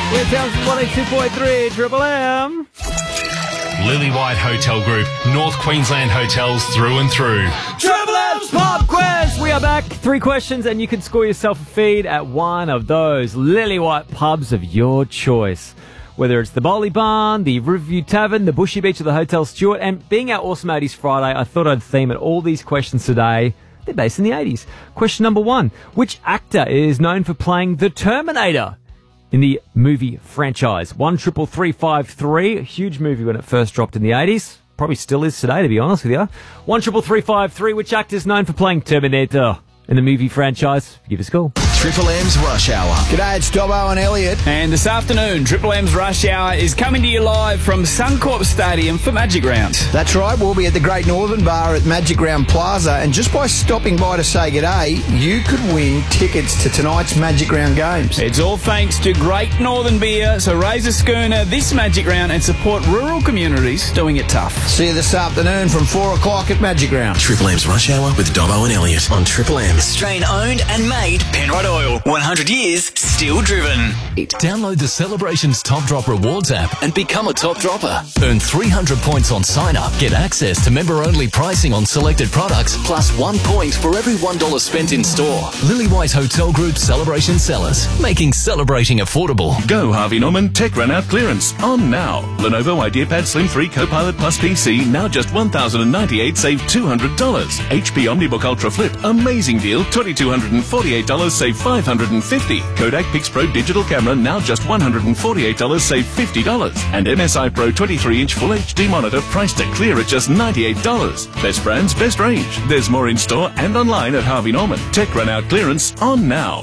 Here sounds 102.3 Triple M. Lillywhite Hotel Group, North Queensland hotels through and through. Triple M's Pub Quiz. We are back. 3 questions, and you can score yourself a feed at one of those Lillywhite pubs of your choice. Whether it's the Bowley Barn, the Riverview Tavern, the Bushy Beach, or the Hotel Stewart. And being our Awesome 80s Friday, I thought I'd theme at all these questions today. They're based in the 80s. Question number 1. Which actor is known for playing the Terminator in the movie franchise? 133353, a huge movie when it first dropped in the 80s. Probably still is today, to be honest with you. 133353, which actor is known for playing Terminator in the movie franchise? Give us a call. Triple M's Rush Hour. G'day, it's Dobbo and Elliot. And this afternoon, Triple M's Rush Hour is coming to you live from Suncorp Stadium for Magic Round. That's right, we'll be at the Great Northern Bar at Magic Round Plaza, and just by stopping by to say g'day, you could win tickets to tonight's Magic Round games. It's all thanks to Great Northern Beer, so raise a schooner this Magic Round and support rural communities doing it tough. See you this afternoon from 4 o'clock at Magic Round. Triple M's Rush Hour with Dobbo and Elliot on Triple M. Australian owned and made Penrod Oil. 100 years, still driven. Download the Celebrations Top Drop Rewards app and become a top dropper. Earn 300 points on sign up. Get access to member-only pricing on selected products, plus 1 point for every $1 spent in store. Lillywhite Hotel Group Celebration Sellers, making celebrating affordable. Go Harvey Norman Tech Run Out Clearance on now. Lenovo IdeaPad Slim 3 Copilot Plus PC, now just $1,098, save $200. HP OmniBook Ultra Flip, amazing deal, $2,248, save $550. Kodak PixPro Digital Camera, now just $148, save $50. And MSI Pro 23-inch Full HD monitor, priced at clear at just $98. Best brands, best range. There's more in store and online at Harvey Norman. Tech Run Out Clearance on now.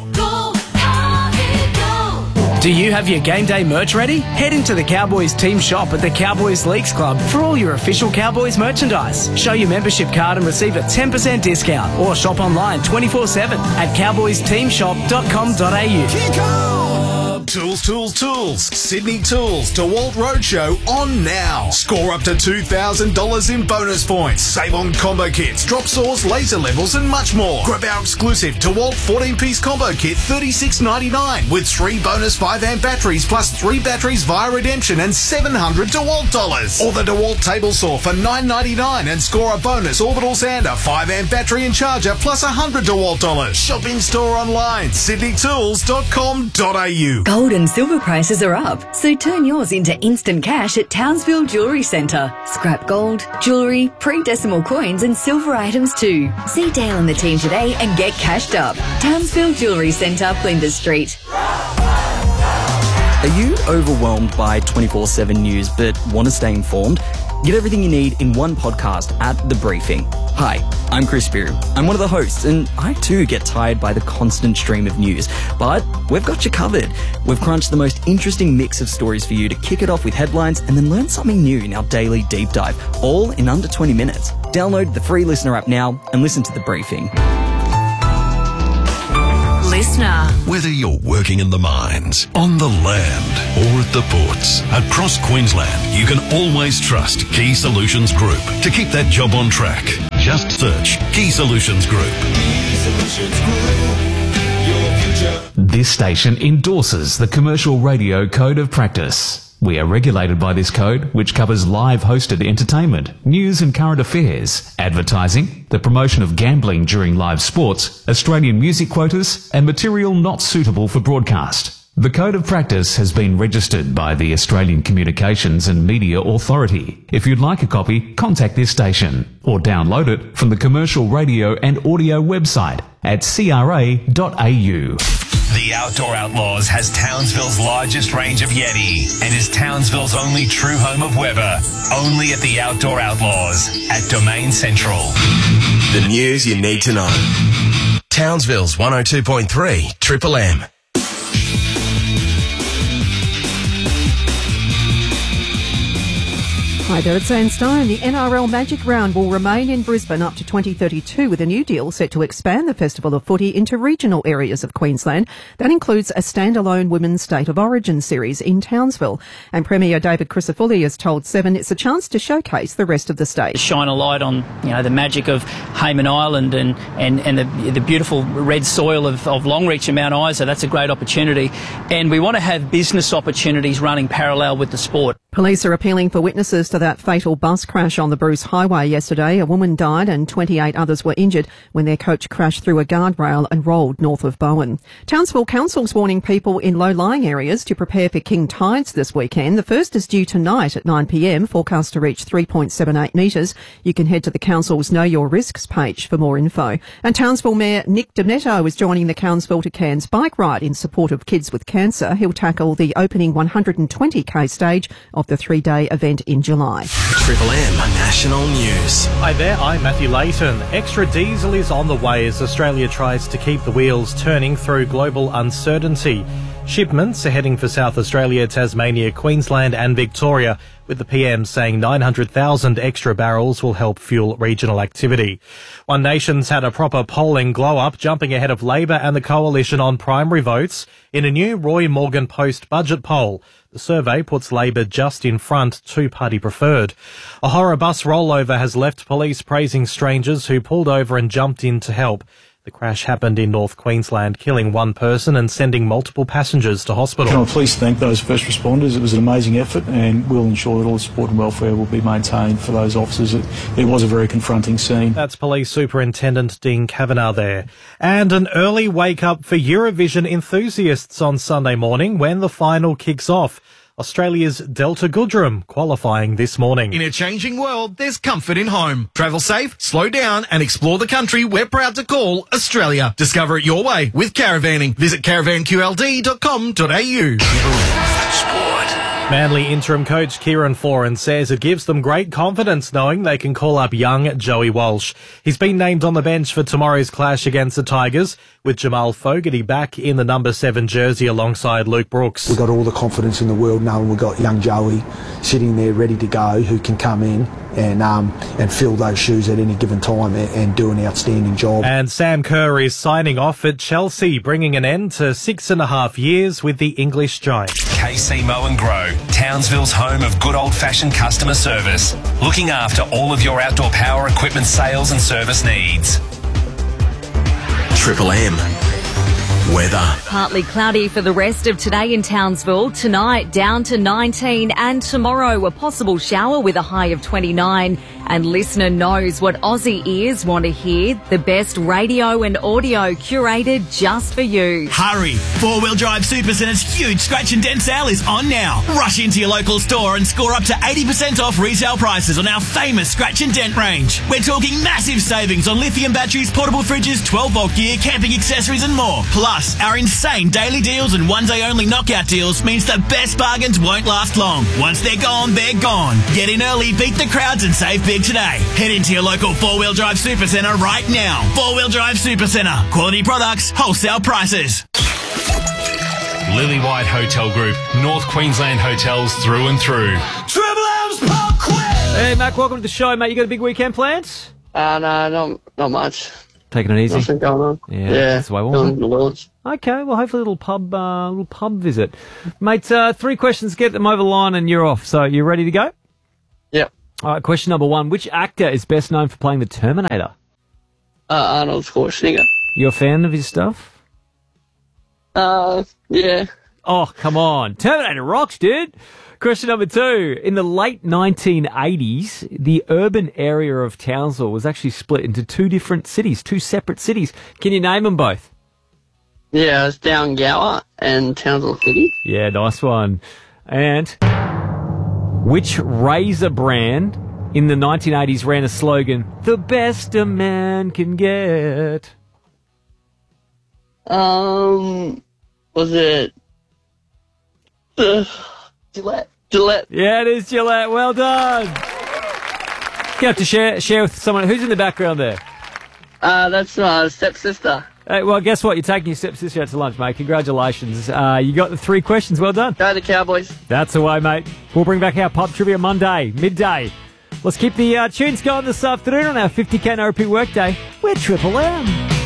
Do you have your game day merch ready? Head into the Cowboys team shop at the Cowboys Leagues Club for all your official Cowboys merchandise. Show your membership card and receive a 10% discount, or shop online 24/7 at cowboysteamshop.com.au. Tools. Sydney Tools DeWalt Roadshow on now. Score up to $2,000 in bonus points. Save on combo kits, drop saws, laser levels, and much more. Grab our exclusive DeWalt 14-piece combo kit, $36.99, with 3 bonus 5-amp batteries plus 3 batteries via redemption and $700 DeWalt dollars. Or the DeWalt table saw for $9.99 and score a bonus orbital sander, 5-amp battery and charger plus $100 DeWalt dollars. Shop in store online, sydneytools.com.au. Gold and silver prices are up, so turn yours into instant cash at Townsville Jewellery Centre. Scrap gold, jewellery, pre-decimal coins and silver items too. See Dale and the team today and get cashed up. Townsville Jewellery Centre, Flinders Street. Are you overwhelmed by 24/7 news but want to stay informed? Get everything you need in one podcast at The Briefing. Hi, I'm Chris Spear. I'm one of the hosts, and I too get tired by the constant stream of news. But we've got you covered. We've crunched the most interesting mix of stories for you to kick it off with headlines and then learn something new in our daily deep dive, all in under 20 minutes. Download the free Listener app now and listen to The Briefing. Listener. Whether you're working in the mines, on the land, or at the ports, across Queensland, you can always trust Key Solutions Group to keep that job on track. Just search Key Solutions Group. This station endorses the Commercial Radio Code of Practice. We are regulated by this code, which covers live hosted entertainment, news and current affairs, advertising, the promotion of gambling during live sports, Australian music quotas, and material not suitable for broadcast. The Code of Practice has been registered by the Australian Communications and Media Authority. If you'd like a copy, contact this station or download it from the Commercial Radio and Audio website at cra.au. The Outdoor Outlaws has Townsville's largest range of Yeti and is Townsville's only true home of Weber. Only at the Outdoor Outlaws at Domain Central. The news you need to know. Townsville's 102.3 Triple M. Hi there, it's Anne Stone. The NRL Magic Round will remain in Brisbane up to 2032 with a new deal set to expand the Festival of Footy into regional areas of Queensland. That includes a standalone Women's State of Origin series in Townsville. And Premier David Crisafulli has told Seven it's a chance to showcase the rest of the state. Shine a light on, the magic of Hayman Island and the beautiful red soil of Longreach and Mount Isa. That's a great opportunity. And we want to have business opportunities running parallel with the sport. Police are appealing for witnesses to that fatal bus crash on the Bruce Highway yesterday. A woman died and 28 others were injured when their coach crashed through a guardrail and rolled north of Bowen. Townsville Council's warning people in low-lying areas to prepare for king tides this weekend. The first is due tonight at 9pm, forecast to reach 3.78 metres. You can head to the council's Know Your Risks page for more info. And Townsville Mayor Nick Donetto is joining the Townsville to Cairns bike ride in support of kids with cancer. He'll tackle the opening 120k stage of the 3-day event in July. Triple M National News. Hi there, I'm Matthew Layton. Extra diesel is on the way as Australia tries to keep the wheels turning through global uncertainty. Shipments are heading for South Australia, Tasmania, Queensland and Victoria, with the PM saying 900,000 extra barrels will help fuel regional activity. One Nation's had a proper polling glow-up, jumping ahead of Labor and the Coalition on primary votes in a new Roy Morgan post-budget poll. The survey puts Labor just in front, two-party preferred. A horror bus rollover has left police praising strangers who pulled over and jumped in to help. The crash happened in North Queensland, killing one person and sending multiple passengers to hospital. Can I please thank those first responders? It was an amazing effort and we'll ensure that all the support and welfare will be maintained for those officers. It was a very confronting scene. That's Police Superintendent Dean Kavanagh there. And an early wake-up for Eurovision enthusiasts on Sunday morning when the final kicks off. Australia's Delta Goodrum qualifying this morning. In a changing world, there's comfort in home. Travel safe, slow down and explore the country we're proud to call Australia. Discover it your way with caravanning. Visit caravanqld.com.au. Manly interim coach Kieran Foran says it gives them great confidence knowing they can call up young Joey Walsh. He's been named on the bench for tomorrow's clash against the Tigers, with Jamal Fogarty back in the number 7 jersey alongside Luke Brooks. We've got all the confidence in the world knowing we've got young Joey sitting there ready to go who can come in and fill those shoes at any given time and do an outstanding job. And Sam Kerr is signing off at Chelsea, bringing an end to 6.5 years with the English giant. KC Mow and Grow, Townsville's home of good old-fashioned customer service, looking after all of your outdoor power equipment sales and service needs. Triple M weather. Partly cloudy for the rest of today in Townsville. Tonight down to 19 and tomorrow a possible shower with a high of 29. And listener knows what Aussie ears want to hear. The best radio and audio curated just for you. Hurry! 4-Wheel Drive Supercenter's huge scratch and dent sale is on now. Rush into your local store and score up to 80% off retail prices on our famous scratch and dent range. We're talking massive savings on lithium batteries, portable fridges, 12-volt gear, camping accessories and more. Plus, our insane daily deals and one-day only knockout deals means the best bargains won't last long. Once they're gone, they're gone. Get in early, beat the crowds and save big today. Head into your local 4-Wheel Drive Supercentre right now. 4-Wheel Drive Supercentre. Quality products, wholesale prices. Lily White Hotel Group, North Queensland hotels through and through. Triple M's Pub Quiz! Hey, Mac, welcome to the show, mate. You got a big weekend planned? No, not much. Taking it easy? Nothing going on. Yeah, that's the way I want it. Okay, well, hopefully a little pub visit. Mate, 3 questions, get them over the line and you're off. So, you ready to go? Yep. All right, question number 1. Which actor is best known for playing the Terminator? Arnold Schwarzenegger. You a fan of his stuff? Yeah. Oh, come on. Terminator rocks, dude. Question number 2. In the late 1980s, the urban area of Townsville was actually split into 2 different cities, 2 separate cities. Can you name them both? Yeah, it's Downgower and Townsville City. Yeah, nice one. And which razor brand in the 1980s ran a slogan, "The best a man can get"? Was it Gillette? Gillette. Yeah, it is Gillette. Well done. You have to share with someone. Who's in the background there? That's my stepsister. Well, guess what? You're taking your steps this year to lunch, mate. Congratulations. You got the 3 questions. Well done. Go the Cowboys. That's the way, mate. We'll bring back our pub trivia Monday, midday. Let's keep the tunes going this afternoon on our 50K No Repeat workday. We're Triple M.